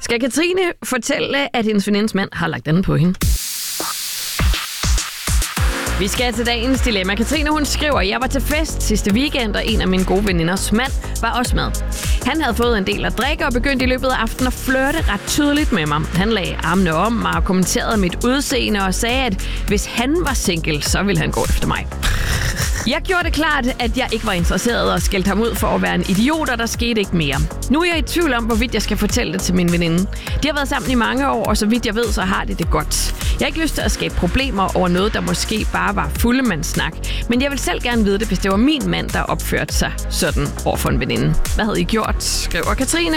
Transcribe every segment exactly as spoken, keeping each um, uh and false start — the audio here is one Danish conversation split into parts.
Skal Katrine fortælle, at hendes venindes mand har lagt anden på hende? Vi skal til dagens dilemma. Katrine, hun skriver, jeg var til fest sidste weekend, og en af mine gode veninders mand var også med. Han havde fået en del at drikke og begyndte i løbet af aftenen at flirte ret tydeligt med mig. Han lagde armene om mig og kommenterede mit udseende og sagde, at hvis han var single, så ville han gå efter mig. Jeg gjorde det klart, at jeg ikke var interesseret og skældte ham ud for at være en idiot, og der skete ikke mere. Nu er jeg i tvivl om, hvorvidt jeg skal fortælle det til min veninde. De har været sammen i mange år, og så vidt jeg ved, så har de det godt. Jeg har ikke lyst til at skabe problemer over noget, der måske bare var fuldemandssnak. Men jeg vil selv gerne vide det, hvis det var min mand, der opførte sig sådan over for en veninde. Hvad havde I gjort? Skriver Katrine.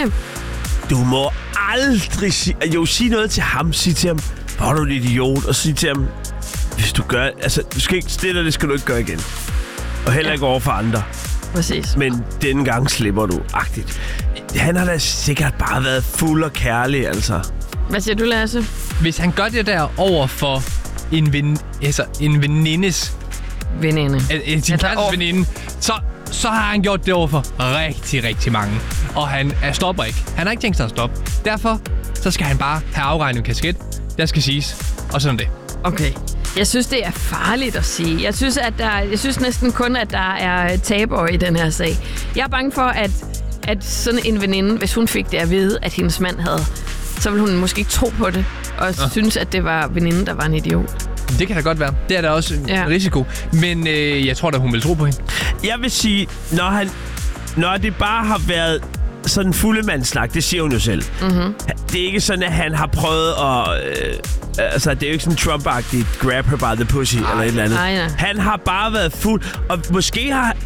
Du må aldrig sige... Jo, sige noget til ham. Sig til ham, hvor er du en idiot? Og sige til ham, hvis du gør... Altså, du skal ikke stille, det skal du ikke gøre igen. Og heller ikke over for andre. Præcis. Men denne gang slipper du agtigt. Han har da sikkert bare været fuld og kærlig, altså. Hvad siger du, Lasse? Hvis han gør det der over for en, ven, altså en venindes... Veninde. En sin kærestes veninde, så, så har han gjort det over for rigtig, rigtig mange. Og han er stopper ikke. Han har ikke tænkt sig at stoppe. Derfor så skal han bare have afregnet en kasket. Der skal siges. Og sådan det. Okay. Jeg synes, det er farligt at sige. Jeg synes, at der, jeg synes næsten kun, at der er tabere i den her sag. Jeg er bange for, at, at sådan en veninde, hvis hun fik det at vide, at hendes mand havde, så ville hun måske ikke tro på det, og ja. synes, at det var veninden, der var en idiot. Det kan da godt være. Det er da også en ja. risiko. Men øh, jeg tror da, hun vil tro på hende. Jeg vil sige, når, han, når det bare har været sådan en fuldemandssnak, det siger hun jo selv. Mm-hmm. Det er ikke sådan, at han har prøvet at... Øh, altså, det er jo ikke sådan Trump-agtigt, grab her by the pussy, Ej, eller et eller andet. Nej, ja. Han har bare været fuld, og måske har...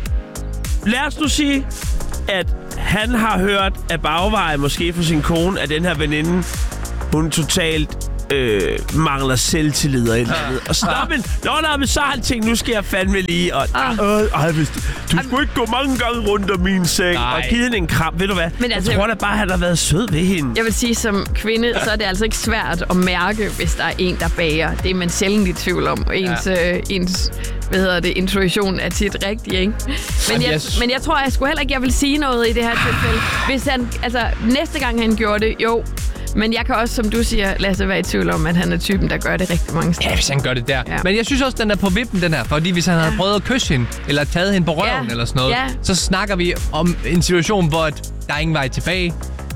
Lad os nu sige, at han har hørt af bagveje, måske fra sin kone, at den her veninde, hun totalt øh, mangler selvtillid og et eller andet. Og stop en... Nå, nej, men så har han tænkt, nu skal jeg fandme lige, og... Ah. Øh, ej, hvis du, du skulle ikke gå mange gange rundt om min seng, nej. og give hende en kram. Ved du hvad? Men altså, jeg tror da bare, at han har været sød ved hende. Jeg vil sige, som kvinde, så er det altså ikke svært at mærke, hvis der er en, der bager. Det er man sjældent i tvivl om. Ens, ja. øh, ens hvad hedder det, intuition er tit rigtig, ikke? Men jeg, men jeg tror, jeg skulle heller ikke, jeg vil sige noget i det her tilfælde. Hvis han, altså, næste gang han gjorde det, jo... Men jeg kan også, som du siger, Lasse, være i tvivl om, at han er typen, der gør det rigtig mange steder. Ja, hvis han gør det der. Ja. Men jeg synes også, den er på vippen, den her. Fordi hvis han ja. havde prøvet at kysse hende, eller taget hende på røven, ja. eller sådan noget, ja. så snakker vi om en situation, hvor der er ingen vej tilbage.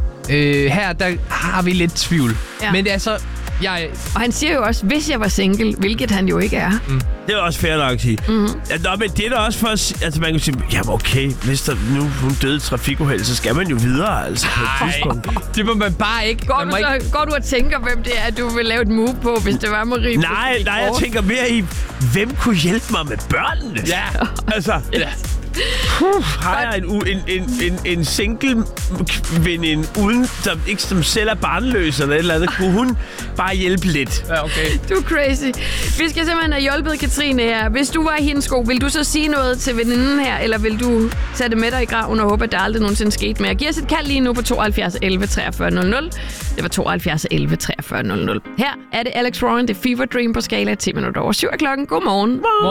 Øh, her, der har vi lidt tvivl. Ja. Men det er så... Jeg... Og han siger jo også, hvis jeg var single, hvilket han jo ikke er. Mm. Det er også fair nok at sige. Mm-hmm. Ja, nå, men det er da også for at altså man kan sige, jamen okay, hvis der nu hun døde i trafikuheld, så skal man jo videre, altså på et tidspunkt. Det må man bare ikke. Går, man du, så, ikke... går du og tænker, hvem det er, du vil lave et move på, hvis det var Marie? Nej, nej, jeg tænker mere i, hvem kunne hjælpe mig med børnene? Ja. Altså, ja. Puh, har jeg en, en, en, en, en single veninde, uden, som, ikke, som selv er barnløs eller et eller andet, kunne hun bare hjælpe lidt? Ja, okay. Du er crazy. Vi skal simpelthen have hjulpet Katrine her. Hvis du var i hendes sko, vil du så sige noget til veninden her, eller vil du tage det med dig i graven og håbe, at der aldrig nogensinde skete mere? Giv os et kald lige nu på tooghalvfjerds elleve treogfyrre nul nul. Det var tooghalvfjerds elleve treogfyrre nul nul. Her er det Alex Warren, det Fever Dream på skala ti minutter over syv klokken. Godmorgen.